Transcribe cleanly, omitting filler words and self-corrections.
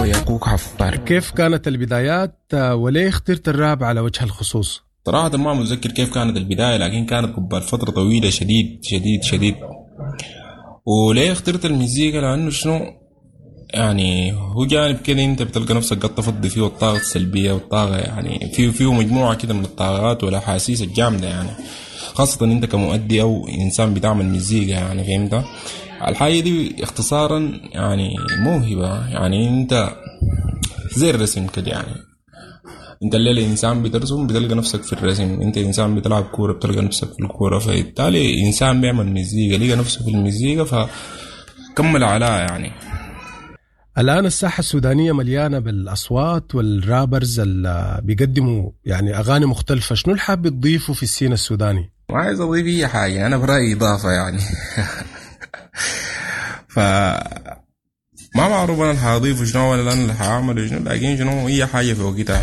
ياكوك حفار. كيف كانت البدايات وليه اخترت الراب على وجه الخصوص؟ صراحة ما متذكر كيف كانت البداية، لكن كانت قبل فترة طويلة شديد شديد شديد. وليه اخترت المزيكا؟ لأنه شنو يعني، هو جانب كده انت بتلقى نفسك قد تفضي فيه الطاقة السلبية والطاقة، يعني فيه مجموعة كده من الطاقات والأحاسيس الجامدة، يعني خاصة انت كمؤدي او انسان بتعمل مزيكا، يعني فهمت الحاجة دي اختصارا يعني موهبة. يعني انت زي الرسم كده، يعني انت الليلة انسان بترسم بتلقى نفسك في الرسم، انت انسان بتلعب كورة بتلقى نفسك في الكورة، فبالتالي انسان بيعمل مزيكا لقى نفسه في المزيكا فكمل عليها يعني. الآن الساحة السودانية مليانة بالأصوات والرابرز اللي بيقدموا يعني أغاني مختلفة، شنو اللي حاب تضيفه في السين السوداني؟ ما عايز اضيف اي حاجة، انا برأيي اضافة يعني. ف ما معروف انا اللي حاضيفه شنو ولا انا اللي حاعمله شنو، لكن شنو هي حاجة في وقتها.